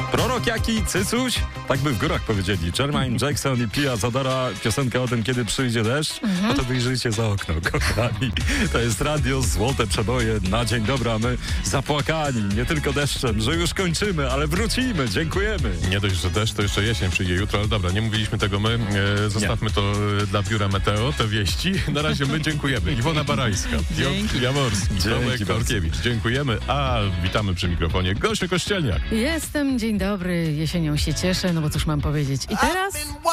Prorok jaki, cycuś? Tak by w górach powiedzieli. Jermaine Jackson i Pia Zadora, piosenka o tym, kiedy przyjdzie deszcz. No to wyjrzyjcie za okno, kochani. To jest radio Złote Przeboje na dzień dobry, a my zapłakani, nie tylko deszczem, że już kończymy, ale wrócimy. Dziękujemy. Nie dość, że deszcz, to jeszcze jesień przyjdzie jutro, ale dobra, nie mówiliśmy tego my. Zostawmy to dla biura Meteo, te wieści. Na razie my dziękujemy. Iwona Barajska, Piotr Jaworski, Tomek Korkiewicz. Dziękujemy, a witamy przy mikrofonie Gosię Kościelniak. Jestem, dzień dobry, jesienią się cieszę, no bo cóż mam powiedzieć. I teraz